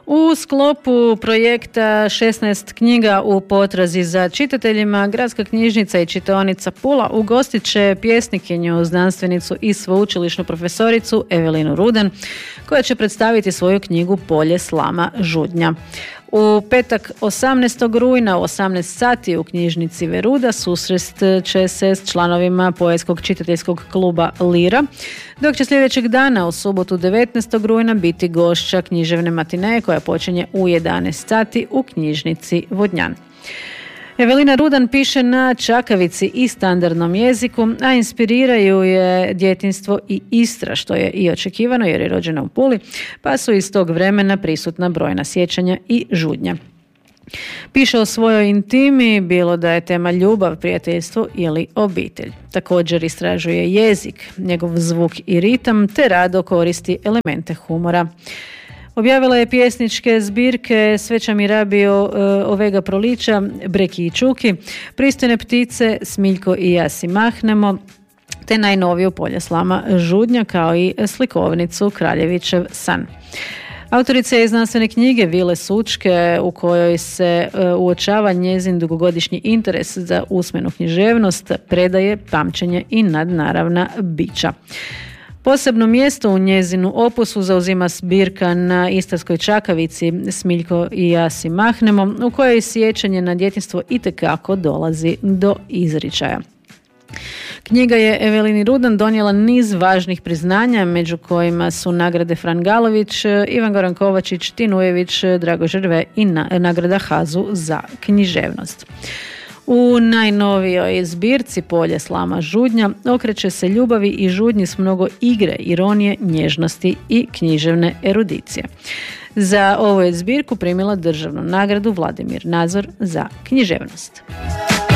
U sklopu projekta 16 knjiga u potrazi za čitateljima, Gradska knjižnica i čitaonica Pula ugostit će pjesnikinju, znanstvenicu i sveučilišnu profesoricu Evelinu Rudan, koja će predstaviti svoju knjigu Polje slama žudnja. U petak 18. rujna u 18 sati u knjižnici Veruda susrest će se s članovima poetskog čitateljskog kluba Lira, dok će sljedećeg dana u subotu 19. rujna biti gošća književne matineje koja počinje u 11 sati u knjižnici Vodnjan. Evelina Rudan piše na čakavici i standardnom jeziku, a inspiriraju je djetinjstvo i Istra, što je i očekivano jer je rođena u Puli, pa su iz tog vremena prisutna brojna sjećanja i žudnja. Piše o svojoj intimi, bilo da je tema ljubav, prijateljstvo ili obitelj. Također istražuje jezik, njegov zvuk i ritam, te rado koristi elemente humora. Objavila je pjesničke zbirke Sveća mi rabio, Ovega proliča, Breki i Čuki, Pristojne ptice, Smiljko i ja si mahnemo, te najnoviju Polje slama žudnja, kao i slikovnicu Kraljevićev san. Autorica je znanstvene knjige Vile Sučke, u kojoj se uočava njezin dugogodišnji interes za usmenu književnost, predaje, pamćenje i nadnaravna bića. Posebno mjesto u njezinu opusu zauzima zbirka na istarskoj čakavici Smiljko i ja si mahnemo, u kojoj sjećanje na djetinjstvo itekako dolazi do izričaja. Knjiga je Evelini Rudan donijela niz važnih priznanja, među kojima su nagrade Fran Galović, Ivan Goran Kovačić, Tinujević, Drago Žrve i nagrada Hazu za književnost. U najnovijoj zbirci Polje slama žudnja okreće se ljubavi i žudnji s mnogo igre, ironije, nježnosti i književne erudicije. Za ovu je zbirku primila državnu nagradu Vladimir Nazor za književnost.